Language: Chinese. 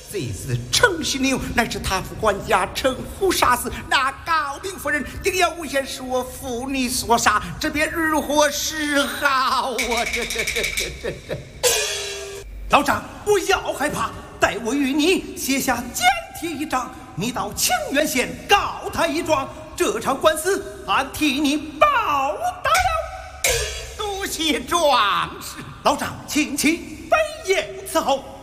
这次程犀牛乃是他府管家程虎杀死，那高明夫人定要诬陷是我父女所杀，这便如何是好啊？这。 老张，不要害怕，待我与你写下简帖一张，你到清源县告他一状，这场官司俺替你报答了。 多谢壮士， 老张，请起，北宴伺候。